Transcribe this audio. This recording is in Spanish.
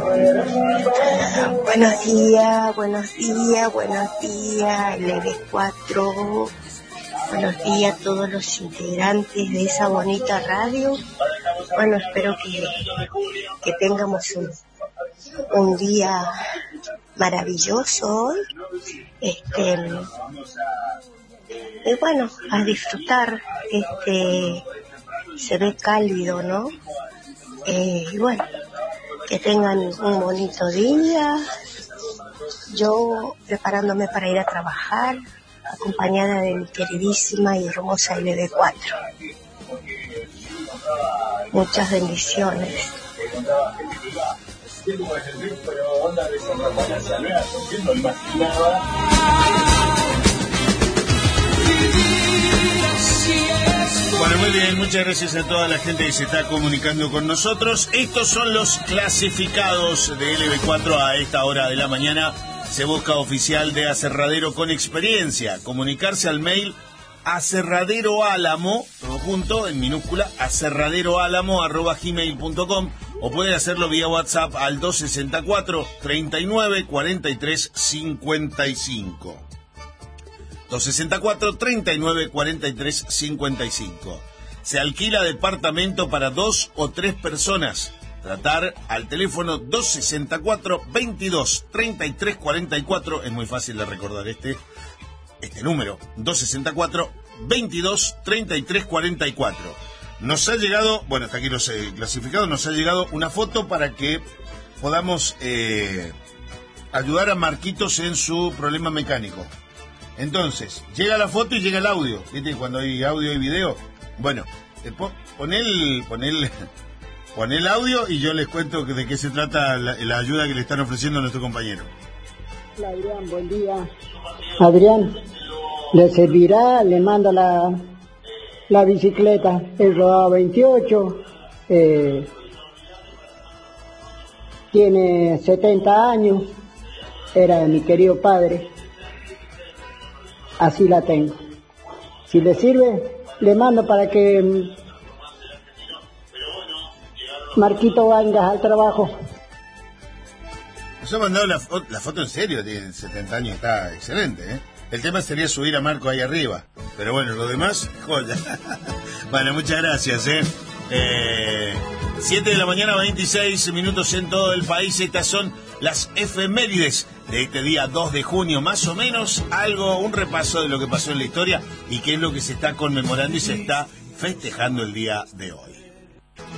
Buenos días, buenos días, buenos días, LB4. Buenos días a todos los integrantes de esa bonita radio. Bueno, espero que tengamos un día maravilloso hoy. Y bueno, a disfrutar. Se ve cálido, ¿no? Y bueno, que tengan un bonito día. Yo preparándome para ir a trabajar, acompañada de mi queridísima y hermosa LB4. Muchas bendiciones. Bueno, muy bien, muchas gracias a toda la gente que se está comunicando con nosotros. Estos son los clasificados de LB4 a esta hora de la mañana. Se busca oficial de Aserradero con experiencia. Comunicarse al mail aserraderoálamo, todo junto, en minúscula, aserraderoálamo@gmail.com, o pueden hacerlo vía WhatsApp al 264 39 43 55. 264 39 43 55. Se alquila departamento para 2 o 3 personas. Tratar al teléfono 264 22 33 44. Es muy fácil de recordar este número. 264 22 33 44. Nos ha llegado, bueno, hasta aquí los clasificados, nos ha llegado una foto para que podamos ayudar a Marquitos en su problema mecánico. Entonces, llega la foto y llega el audio. ¿Viste? Cuando hay audio y video. Bueno, pon el audio y yo les cuento de qué se trata la ayuda que le están ofreciendo a nuestro compañero. Hola, Adrián, buen día. Adrián, le servirá, le manda la bicicleta. Él rodaba 28, tiene 70 años, era de mi querido padre. Así la tengo. Si le sirve, le mando para que Marquito venga al trabajo. Nos ha mandado la foto en serio, tiene 70 años, está excelente, ¿eh? El tema sería subir a Marco ahí arriba, pero bueno, lo demás, joya. Bueno, muchas gracias, 7 de la mañana, 26 minutos en todo el país. Estas son las efemérides de este día 2 de junio, más o menos un repaso de lo que pasó en la historia y qué es lo que se está conmemorando y se está festejando el día de hoy.